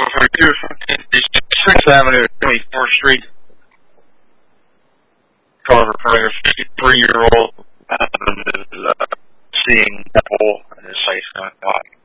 Sixth Avenue, 24th Street. Carver Prayer, 53-year-old, is seeing double in his sight.